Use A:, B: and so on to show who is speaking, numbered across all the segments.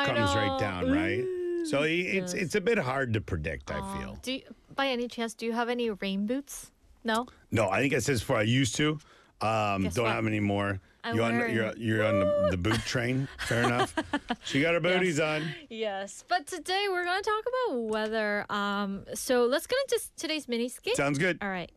A: I
B: comes right
A: know.
B: down, right? So
A: Yes.
B: it's a bit hard to predict, I feel.
A: Do you, by any chance, do you have any rain boots? No?
B: No, I think I said before I used to.
A: Guess
B: Don't
A: what?
B: have any more.
A: I'm
B: You're on,
A: wearing-
B: you're on the boot train. Fair enough. She got her booties on.
A: Yes. But today we're going to talk about weather. So let's get into today's mini skit.
B: Sounds good.
A: All right.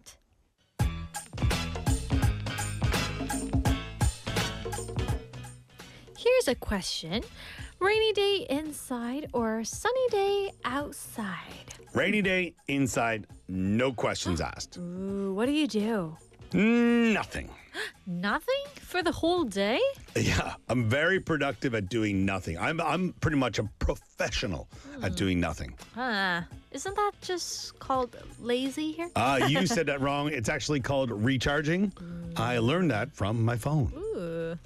A: Here's a question. Rainy day inside or sunny day outside?
B: Rainy day inside, no questions asked.
A: Ooh, what do you do?
B: Nothing.
A: Nothing for the whole day?
B: Yeah, I'm very productive at doing nothing. I'm pretty much a professional at doing nothing.
A: Isn't that just called lazy here?
B: You said that wrong. It's actually called recharging. I learned that from my phone.
A: Ooh.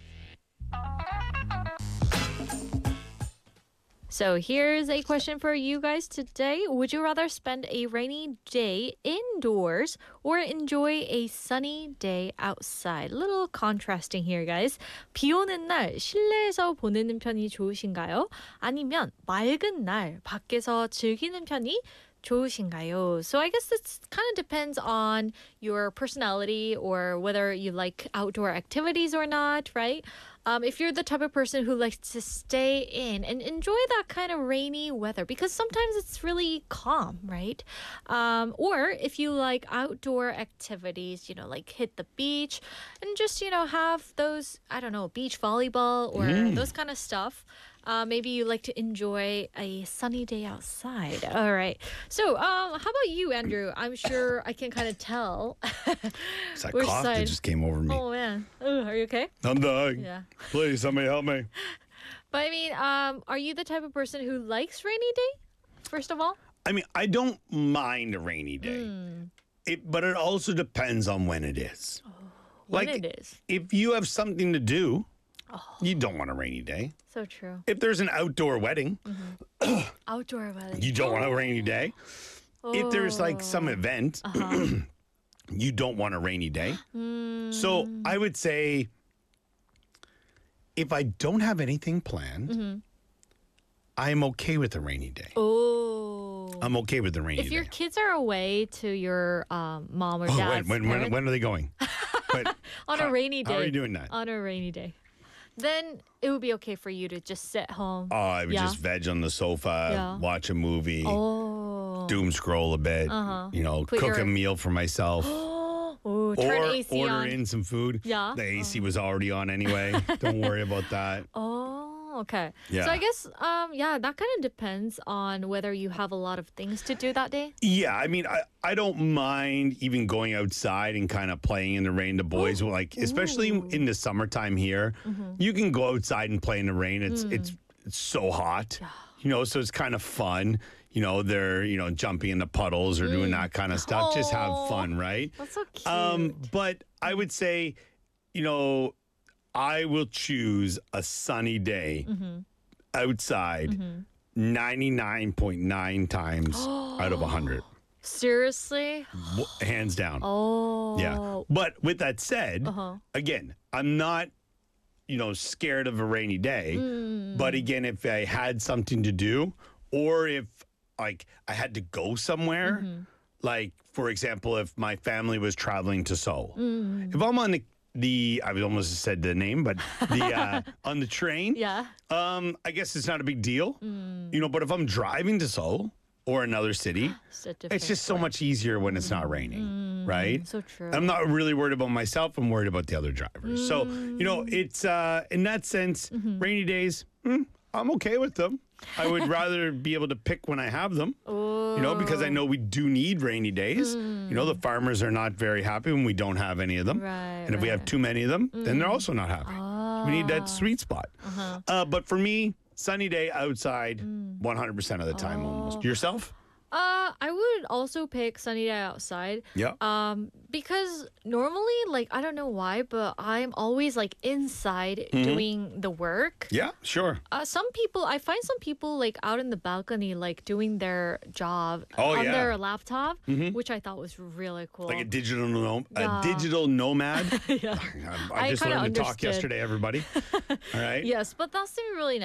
A: So here's a question for you guys today. Would you rather spend a rainy day indoors or enjoy a sunny day outside? A little contrasting here, guys. 비 오는 날 실내에서 보내는 편이 좋으신가요? 아니면 맑은 날 밖에서 즐기는 편이 좋으신가요? So I guess this kind of depends on your personality or whether you like outdoor activities or not, right? If you're the type of person who likes to stay in and enjoy that kind of rainy weather, because sometimes it's really calm, right? Or if you like outdoor activities, like hit the beach and just, have those, I don't know, beach volleyball or those kind of stuff. Maybe you like to enjoy a sunny day outside. All right. So, how about you, Andrew? I'm sure I can kind of tell.
B: It's that
A: Which
B: cough that
A: side?
B: just came over me.
A: Oh, man. Ooh, are you okay?
B: I'm dying.
A: Yeah.
B: Please, somebody help me.
A: But I mean, are you the type of person who likes rainy day? First of all,
B: I mean, I don't mind a rainy day. But it also depends on when it is.
A: when it is.
B: If you have something to do, you don't want a rainy day.
A: So true.
B: If there's an outdoor wedding,
A: Outdoor weather.
B: you don't want a rainy day. If there's like some event, you don't want a rainy day. So I would say if I don't have anything planned, I'm okay with a rainy day.
A: Oh.
B: I'm okay with the rainy
A: If your
B: day.
A: kids are away to your mom or
B: Oh,
A: dad's
B: when are they going? But
A: on a rainy day.
B: how are you doing that?
A: On a rainy day. Then it would be okay for you to just sit home.
B: Oh, I would
A: Yeah.
B: just veg on the sofa,
A: Yeah.
B: watch a movie,
A: Oh.
B: doom scroll a bit,
A: Put
B: cook
A: your-
B: a meal for myself.
A: Oh, turn
B: Or
A: AC
B: order
A: on.
B: in some food.
A: Yeah.
B: The AC was already on anyway. Don't worry about that.
A: Oh, okay.
B: Yeah.
A: So I guess, that kind of depends on whether you have a lot of things to do that day.
B: Yeah, I mean, I don't mind even going outside and kind of playing in the rain. The boys will especially in the summertime here, you can go outside and play in the rain. It's so hot, so it's kind of fun. They're, jumping in the puddles or doing that kind of stuff. Just have
A: Aw.
B: fun, right?
A: That's so cute.
B: But I would say, I will choose a sunny day outside 99.9 times out of 100.
A: Seriously?
B: Hands down.
A: Oh.
B: Yeah. But with that said, again, I'm not, scared of a rainy day. But again, if I had something to do or if I had to go somewhere, like, for example, if my family was traveling to Seoul, if I'm on the I would almost have said the name, but the on the train,
A: Yeah.
B: I guess it's not a big deal, but if I'm driving to Seoul or another city, it's just so much easier when it's not raining, right?
A: So true.
B: I'm not really worried about myself. I'm worried about the other drivers. So, it's in that sense, rainy days, I'm okay with them. I would rather be able to pick when I have them, because I know we do need rainy days. The farmers are not very happy when we don't have any of them.
A: Right,
B: And if we have too many of them, then they're also not happy. We need that sweet spot. But for me, sunny day outside 100% of the time almost. Yourself?
A: I would also pick sunny day outside.
B: Yeah.
A: Because normally, I don't know why, but I'm always inside doing the work.
B: Yeah, sure.
A: I find some people out in the balcony, doing their job
B: Oh,
A: on
B: yeah.
A: their laptop, which I thought was really cool.
B: Like a digital
A: Yeah.
B: a digital nomad.
A: Yeah.
B: I just
A: kinda
B: learned to talk
A: understood.
B: yesterday, everybody. All right.
A: Yes, but that seemed really